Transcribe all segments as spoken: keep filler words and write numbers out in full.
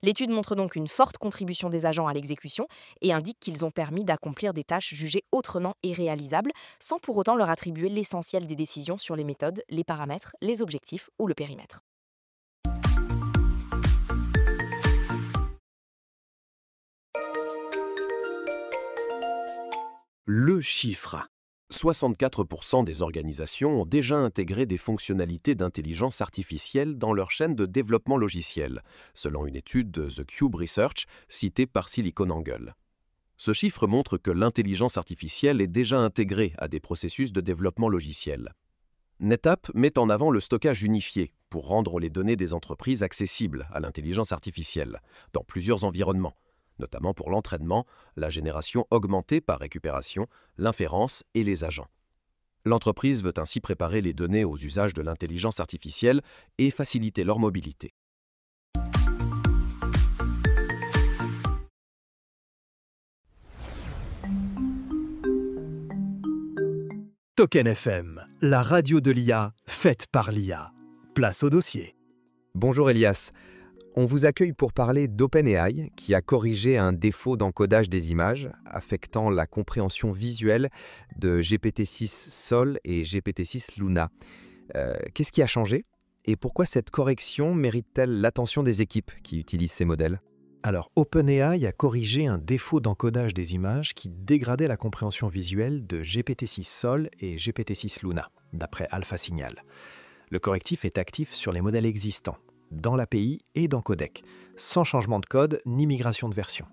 L'étude montre donc une forte contribution des agents à l'exécution et indique qu'ils ont permis d'accomplir des tâches jugées autrement irréalisables, sans pour autant leur attribuer l'essentiel des décisions sur les méthodes, les paramètres, les objectifs ou le périmètre. Le chiffre. soixante-quatre pour cent des organisations ont déjà intégré des fonctionnalités d'intelligence artificielle dans leur chaîne de développement logiciel, selon une étude de The Cube Research citée par SiliconANGLE. Ce chiffre montre que l'intelligence artificielle est déjà intégrée à des processus de développement logiciel. NetApp met en avant le stockage unifié pour rendre les données des entreprises accessibles à l'intelligence artificielle dans plusieurs environnements, notamment pour l'entraînement, la génération augmentée par récupération, l'inférence et les agents. L'entreprise veut ainsi préparer les données aux usages de l'intelligence artificielle et faciliter leur mobilité. Token F M, la radio de l'I A, faite par l'I A. Place au dossier. Bonjour Elias. On vous accueille pour parler d'OpenAI qui a corrigé un défaut d'encodage des images affectant la compréhension visuelle de G P T six Sol et G P T six Luna. Euh, qu'est-ce qui a changé et pourquoi cette correction mérite-t-elle l'attention des équipes qui utilisent ces modèles ? Alors, OpenAI a corrigé un défaut d'encodage des images qui dégradait la compréhension visuelle de G P T six Sol et G P T six Luna, d'après AlphaSignal. Le correctif est actif sur les modèles existants, dans l'A P I et dans Codec, sans changement de code ni migration de version.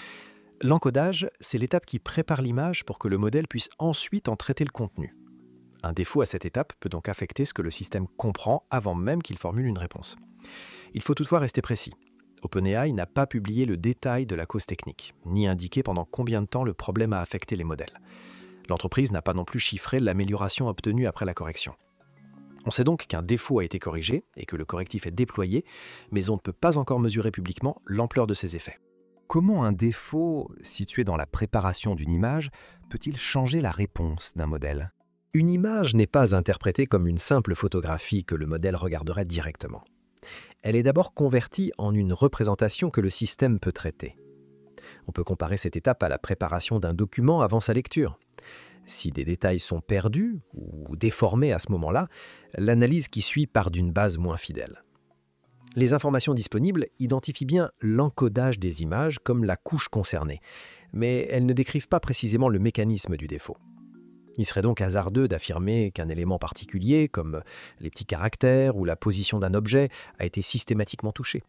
L'encodage, c'est l'étape qui prépare l'image pour que le modèle puisse ensuite en traiter le contenu. Un défaut à cette étape peut donc affecter ce que le système comprend avant même qu'il formule une réponse. Il faut toutefois rester précis. OpenAI n'a pas publié le détail de la cause technique, ni indiqué pendant combien de temps le problème a affecté les modèles. L'entreprise n'a pas non plus chiffré l'amélioration obtenue après la correction. On sait donc qu'un défaut a été corrigé et que le correctif est déployé, mais on ne peut pas encore mesurer publiquement l'ampleur de ses effets. Comment un défaut situé dans la préparation d'une image peut-il changer la réponse d'un modèle ? Une image n'est pas interprétée comme une simple photographie que le modèle regarderait directement. Elle est d'abord convertie en une représentation que le système peut traiter. On peut comparer cette étape à la préparation d'un document avant sa lecture. Si des détails sont perdus ou déformés à ce moment-là, l'analyse qui suit part d'une base moins fidèle. Les informations disponibles identifient bien l'encodage des images comme la couche concernée, mais elles ne décrivent pas précisément le mécanisme du défaut. Il serait donc hasardeux d'affirmer qu'un élément particulier, comme les petits caractères ou la position d'un objet, a été systématiquement touché.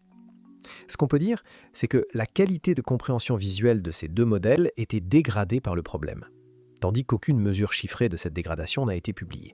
Ce qu'on peut dire, c'est que la qualité de compréhension visuelle de ces deux modèles était dégradée par le problème, tandis qu'aucune mesure chiffrée de cette dégradation n'a été publiée.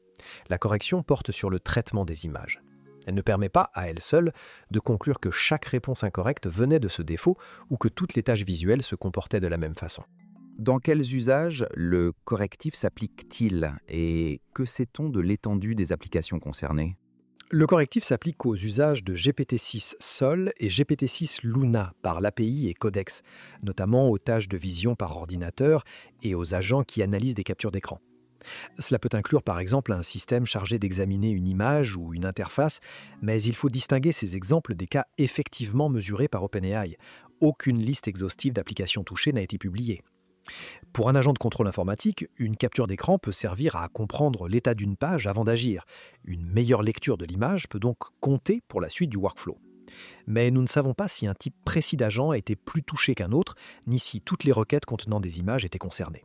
La correction porte sur le traitement des images. Elle ne permet pas, à elle seule, de conclure que chaque réponse incorrecte venait de ce défaut ou que toutes les tâches visuelles se comportaient de la même façon. Dans quels usages le correctif s'applique-t-il et que sait-on de l'étendue des applications concernées ? Le correctif s'applique aux usages de G P T six Sol et G P T six Luna par l'A P I et Codex, notamment aux tâches de vision par ordinateur et aux agents qui analysent des captures d'écran. Cela peut inclure par exemple un système chargé d'examiner une image ou une interface, mais il faut distinguer ces exemples des cas effectivement mesurés par OpenAI. Aucune liste exhaustive d'applications touchées n'a été publiée. Pour un agent de contrôle informatique, une capture d'écran peut servir à comprendre l'état d'une page avant d'agir. Une meilleure lecture de l'image peut donc compter pour la suite du workflow. Mais nous ne savons pas si un type précis d'agent a été plus touché qu'un autre, ni si toutes les requêtes contenant des images étaient concernées.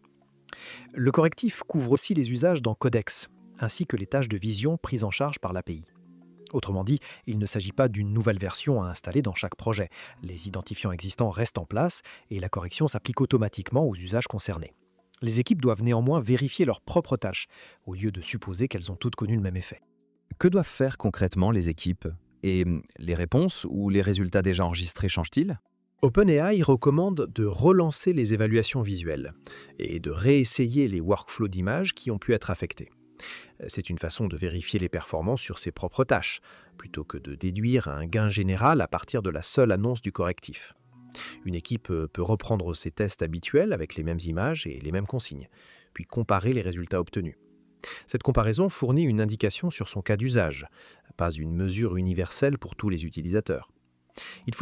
Le correctif couvre aussi les usages dans Codex, ainsi que les tâches de vision prises en charge par l'A P I. Autrement dit, il ne s'agit pas d'une nouvelle version à installer dans chaque projet. Les identifiants existants restent en place et la correction s'applique automatiquement aux usages concernés. Les équipes doivent néanmoins vérifier leurs propres tâches, au lieu de supposer qu'elles ont toutes connu le même effet. Que doivent faire concrètement les équipes ? Et les réponses ou les résultats déjà enregistrés changent-ils ? OpenAI recommande de relancer les évaluations visuelles et de réessayer les workflows d'images qui ont pu être affectés. C'est une façon de vérifier les performances sur ses propres tâches, plutôt que de déduire un gain général à partir de la seule annonce du correctif. Une équipe peut reprendre ses tests habituels avec les mêmes images et les mêmes consignes, puis comparer les résultats obtenus. Cette comparaison fournit une indication sur son cas d'usage, pas une mesure universelle pour tous les utilisateurs. Il faut